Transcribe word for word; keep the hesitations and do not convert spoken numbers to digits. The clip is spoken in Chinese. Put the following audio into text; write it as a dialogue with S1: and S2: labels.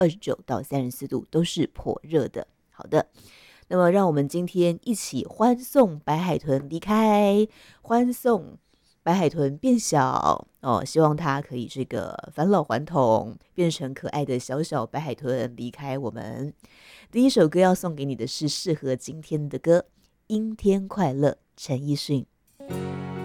S1: 二十九到三十四度，都是颇热的。好的，那么让我们今天一起欢送白海豚离开，欢送白海豚变小哦，希望它可以这个返老还童，变成可爱的小小白海豚离开我们。第一首歌要送给你的是适合今天的歌，《阴天快乐》，陈奕迅。